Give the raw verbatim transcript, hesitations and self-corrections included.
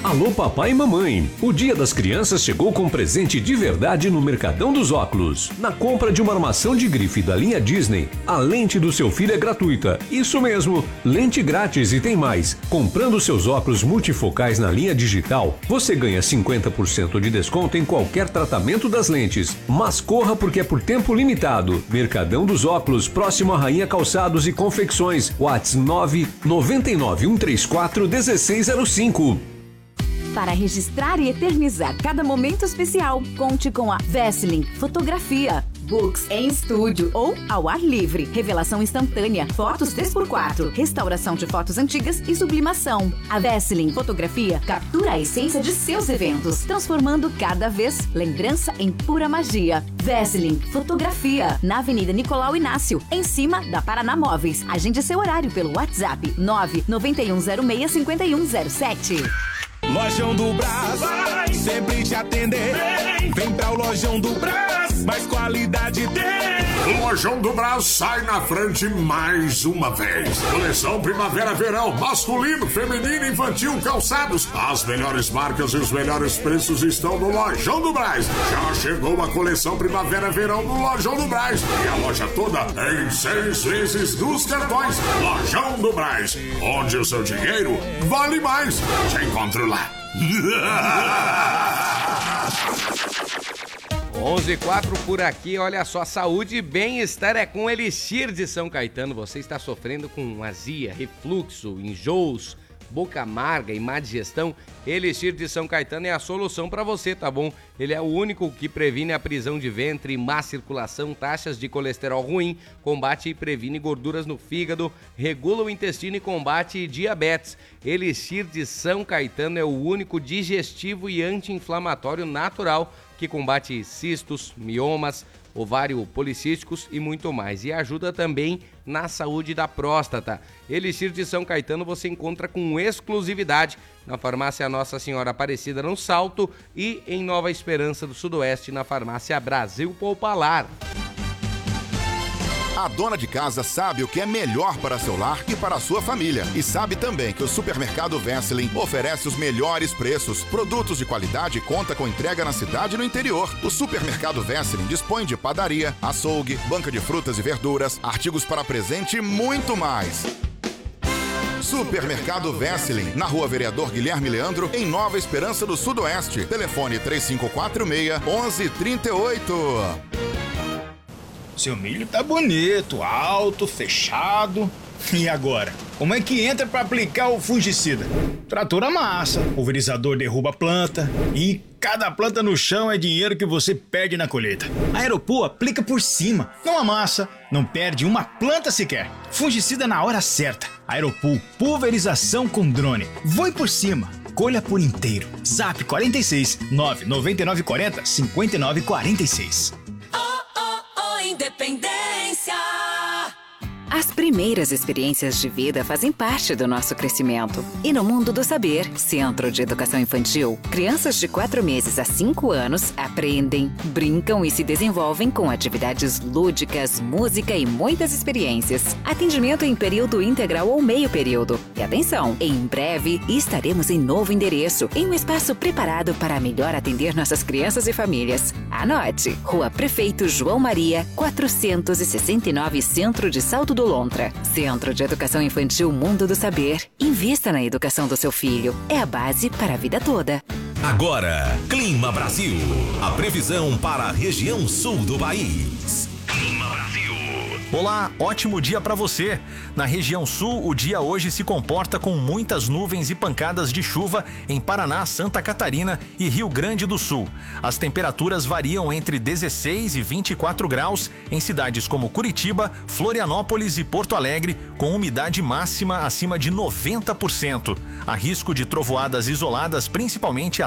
Alô papai e mamãe, o Dia das Crianças chegou com presente de verdade no Mercadão dos Óculos. Na compra de uma armação de grife da linha Disney, a lente do seu filho é gratuita. Isso mesmo, lente grátis e tem mais. Comprando seus óculos multifocais na linha digital, você ganha cinquenta por cento de desconto em qualquer tratamento das lentes. Mas corra porque é por tempo limitado. Mercadão dos Óculos, próximo a Rainha Calçados e Confecções. WhatsApp nove nove nove um três quatro um seis zero cinco. Para registrar e eternizar cada momento especial, conte com a Veselin Fotografia. Books em estúdio ou ao ar livre. Revelação instantânea, fotos três por quatro, restauração de fotos antigas e sublimação. A Veselin Fotografia captura a essência de seus eventos, transformando cada vez lembrança em pura magia. Veselin Fotografia, na Avenida Nicolau Inácio, em cima da Paraná Móveis. Agende seu horário pelo WhatsApp nove nove um zero seis cinco um zero sete. Lojão do Brás, vai sempre te atender. Vem, vem pra o Lojão do Brás, mais qualidade tem. O Lojão do Brás sai na frente mais uma vez. Coleção Primavera-Verão, masculino, feminino, infantil, calçados. As melhores marcas e os melhores preços estão no Lojão do Brás. Já chegou a coleção Primavera-Verão no Lojão do Brás. E a loja toda em seis vezes nos cartões. Lojão do Brás, onde o seu dinheiro vale mais. Te encontro lá. onze e quatro por aqui, olha só, saúde e bem-estar é com Elixir de São Caetano. Você está sofrendo com azia, refluxo, enjoos, boca amarga e má digestão? Elixir de São Caetano é a solução para você, tá bom? Ele é o único que previne a prisão de ventre, má circulação, taxas de colesterol ruim, combate e previne gorduras no fígado, regula o intestino e combate diabetes. Elixir de São Caetano é o único digestivo e anti-inflamatório natural que combate cistos, miomas, ovário policísticos e muito mais. E ajuda também na saúde da próstata. Elixir de São Caetano você encontra com exclusividade na farmácia Nossa Senhora Aparecida no Salto e em Nova Esperança do Sudoeste na farmácia Brasil Popular. A dona de casa sabe o que é melhor para seu lar e para a sua família. E sabe também que o Supermercado Veselin oferece os melhores preços. Produtos de qualidade e conta com entrega na cidade e no interior. O Supermercado Veselin dispõe de padaria, açougue, banca de frutas e verduras, artigos para presente e muito mais. Supermercado Veselin, na Rua Vereador Guilherme Leandro, em Nova Esperança do Sudoeste. Telefone três cinco quatro seis, um um três oito. Seu milho tá bonito, alto, fechado. E agora? Como é que entra para aplicar o fungicida? Trator amassa, pulverizador derruba a planta e cada planta no chão é dinheiro que você perde na colheita. A Aeropool aplica por cima, não amassa, não perde uma planta sequer. Fungicida na hora certa. Aeropool, pulverização com drone. Voe por cima, colha por inteiro. Zap quarenta e seis, nove nove nove quatro zero, cinco nove quatro seis. Independência. As primeiras experiências de vida fazem parte do nosso crescimento. E no Mundo do Saber, Centro de Educação Infantil, crianças de quatro meses a cinco anos aprendem, brincam e se desenvolvem com atividades lúdicas, música e muitas experiências. Atendimento em período integral ou meio período. E atenção, em breve estaremos em novo endereço, em um espaço preparado para melhor atender nossas crianças e famílias. Anote, Rua Prefeito João Maria, quatrocentos e sessenta e nove, Centro de Salto do Lontra. Centro de Educação Infantil Mundo do Saber. Invista na educação do seu filho. É a base para a vida toda. Agora, Clima Brasil. A previsão para a região sul do país. Clima Brasil. Olá, ótimo dia para você. Na região sul, o dia hoje se comporta com muitas nuvens e pancadas de chuva em Paraná, Santa Catarina e Rio Grande do Sul. As temperaturas variam entre dezesseis e vinte e quatro graus em cidades como Curitiba, Florianópolis e Porto Alegre, com umidade máxima acima de noventa por cento. Há risco de trovoadas isoladas, principalmente à